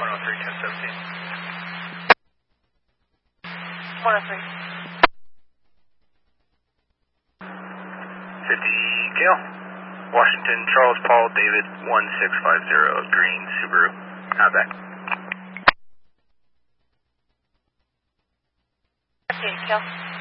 103. 50 Gale. Washington, Charles Paul, David, 1650, green Subaru. Outback. 58 Gale.